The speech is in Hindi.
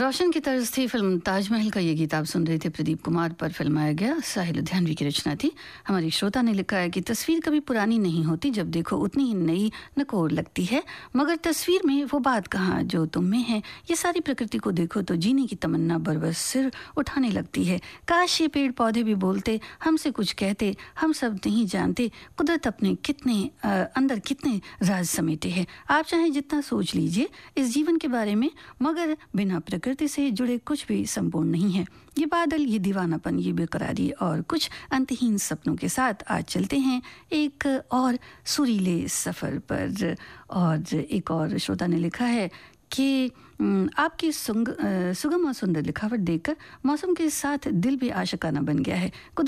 रोशन की तर्ज थी फिल्म ताजमहल का ये गीत आप सुन रहे थे। प्रदीप कुमार पर फिल्माया गया, साहिल लुधियानवी की रचना थी। हमारी श्रोता ने लिखा है कि तस्वीर कभी पुरानी नहीं होती, जब देखो उतनी ही नई नकोर लगती है, मगर तस्वीर में वो बात कहाँ जो तुम में है। ये सारी प्रकृति को देखो तो जीने की तमन्ना बरबस सिर उठाने लगती है। काश ये पेड़ पौधे भी बोलते, हमसे कुछ कहते, हम सब नहीं जानते कुदरत अपने कितने अंदर कितने राज समेटे हैं। आप चाहे जितना सोच लीजिए इस जीवन के बारे में, मगर बिना प्रकृति से जुड़े कुछ भी संपूर्ण नहीं है। ये बादल, ये दीवानापन, ये बेकरारी और कुछ अंतहीन सपनों के साथ आज चलते हैं एक और सुरीले सफ़र पर। और एक और श्रोता ने लिखा है कि आपकी सुगम और सुंदर लिखावट देखकर मौसम के साथ दिल भी आशिकाना बन गया है।